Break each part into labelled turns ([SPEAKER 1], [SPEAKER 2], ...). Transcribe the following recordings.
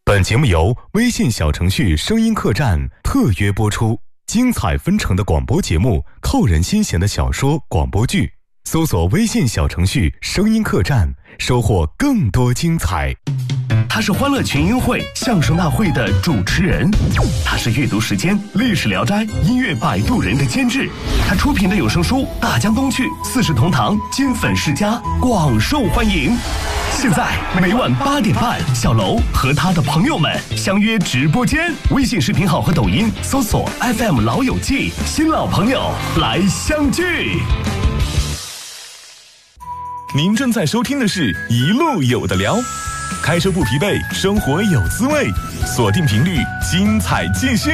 [SPEAKER 1] 本节目由微信小程序声音客栈特约播出，精彩纷呈的广播节目，扣人心弦的小说广播剧，搜索微信小程序声音客栈，收获更多精彩。
[SPEAKER 2] 他是欢乐群英会相声大会的主持人，他是阅读时间历史聊斋音乐摆渡人的监制，他出品的有声书《大江东去》四世同堂金粉世家广受欢迎。现在每晚8点半，小楼和他的朋友们相约直播间，微信视频号和抖音搜索 FM 老友记，新老朋友来相聚。
[SPEAKER 3] 您正在收听的是一路有的聊，开车不疲惫，生活有滋味，锁定频率，精彩继续。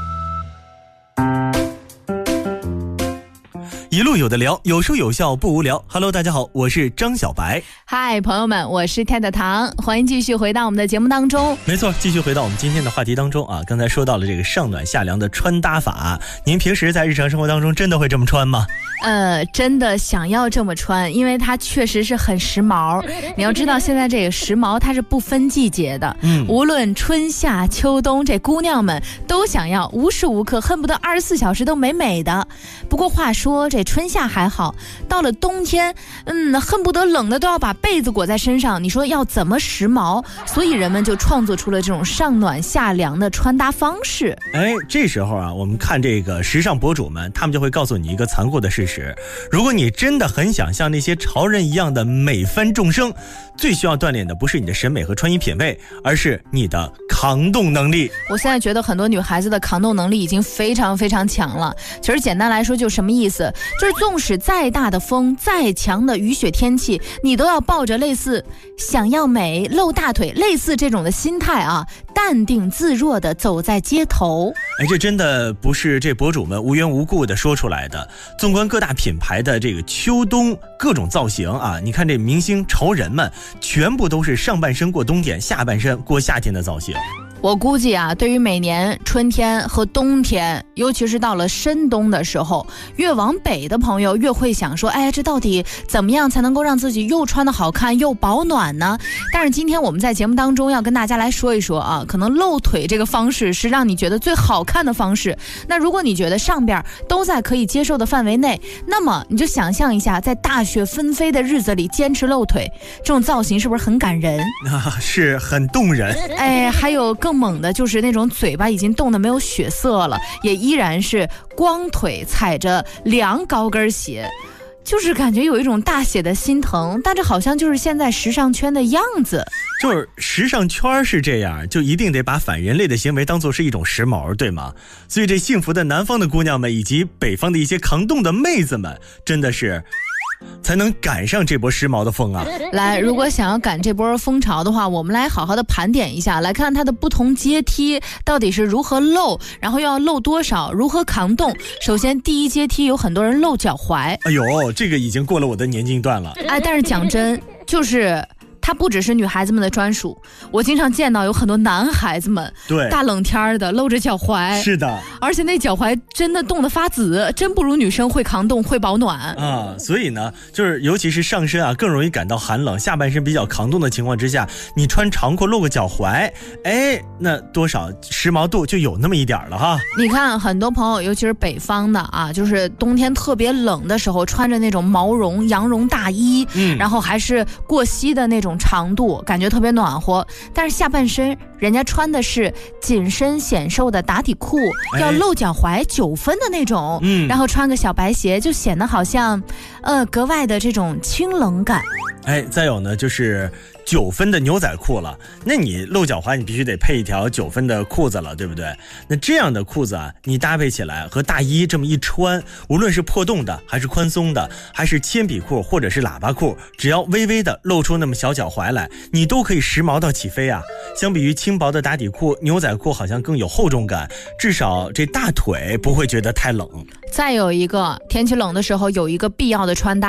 [SPEAKER 4] 一路有的聊，有说有笑不无聊。Hello， 大家好，我是张小白。
[SPEAKER 5] 嗨，朋友们，我是太太糖，欢迎继续回到我们的节目当中。
[SPEAKER 4] 没错，继续回到我们今天的话题当中啊。刚才说到了这个上暖下凉的穿搭法，您平时在日常生活当中真的会这么穿吗？
[SPEAKER 5] 真的想要这么穿，因为它确实是很时髦。你要知道，现在这个时髦它是不分季节的，无论春夏秋冬，这姑娘们都想要无时无刻恨不得24小时都美美的。不过话说，这春夏还好，到了冬天，恨不得冷的都要把被子裹在身上。你说要怎么时髦？所以人们就创作出了这种上暖下凉的穿搭方式。
[SPEAKER 4] 这时候啊，我们看这个时尚博主们，他们就会告诉你一个残酷的事实：如果你真的很想像那些潮人一样的美翻众生，最需要锻炼的不是你的审美和穿衣品味，而是你的抗冻能力。
[SPEAKER 5] 我现在觉得很多女孩子的抗冻能力已经非常非常强了。其实简单来说就什么意思，就是纵使再大的风，再强的雨雪天气，你都要抱着类似想要美露大腿类似这种的心态啊，淡定自若的走在街头。
[SPEAKER 4] 这真的不是这博主们无缘无故的说出来的。纵观各大品牌的这个秋冬各种造型啊，你看这明星潮人们全部都是上半身过冬天，下半身过夏天的造型。
[SPEAKER 5] 我估计啊，对于每年春天和冬天，尤其是到了深冬的时候，越往北的朋友越会想说，这到底怎么样才能够让自己又穿得好看又保暖呢？但是今天我们在节目当中要跟大家来说一说啊，可能露腿这个方式是让你觉得最好看的方式。那如果你觉得上边都在可以接受的范围内，那么你就想象一下，在大雪纷飞的日子里坚持露腿，这种造型是不是很感人？
[SPEAKER 4] 是很动人。
[SPEAKER 5] 还有更猛的就是那种嘴巴已经冻得没有血色了，也依然是光腿踩着凉高跟鞋，就是感觉有一种大写的心疼，但这好像就是现在时尚圈的样子。
[SPEAKER 4] 就是时尚圈是这样，就一定得把反人类的行为当作是一种时髦，对吗？所以这幸福的南方的姑娘们以及北方的一些抗冻的妹子们，真的是才能赶上这波时髦的风啊！
[SPEAKER 5] 来，如果想要赶这波风潮的话，我们来好好的盘点一下，来看它的不同阶梯到底是如何露，然后要露多少，如何抗冻。首先第一阶梯有很多人露脚踝，
[SPEAKER 4] 这个已经过了我的年龄段了。
[SPEAKER 5] 但是讲真，就是它不只是女孩子们的专属，我经常见到有很多男孩子们，
[SPEAKER 4] 对，
[SPEAKER 5] 大冷天的露着脚踝，
[SPEAKER 4] 是的，
[SPEAKER 5] 而且那脚踝真的冻得发紫，真不如女生会抗冻会保暖
[SPEAKER 4] 啊。所以呢，就是尤其是上身啊更容易感到寒冷，下半身比较抗冻的情况之下，你穿长裤露个脚踝，那多少时髦度就有那么一点了哈。
[SPEAKER 5] 你看很多朋友，尤其是北方的啊，就是冬天特别冷的时候，穿着那种毛绒羊绒大衣，然后还是过膝的那种长度，感觉特别暖和。但是下半身人家穿的是紧身显瘦的打底裤，要露脚踝9分的那种，然后穿个小白鞋，就显得好像格外的这种清冷感。
[SPEAKER 4] 再有呢就是9分的牛仔裤了，那你露脚踝你必须得配一条9分的裤子了，对不对？那这样的裤子啊，你搭配起来和大衣这么一穿，无论是破洞的还是宽松的，还是铅笔裤或者是喇叭裤，只要微微的露出那么小脚踝来，你都可以时髦到起飞啊。相比于轻薄的打底裤，牛仔裤好像更有厚重感，至少这大腿不会觉得太冷。
[SPEAKER 5] 再有一个，天气冷的时候有一个必要的穿搭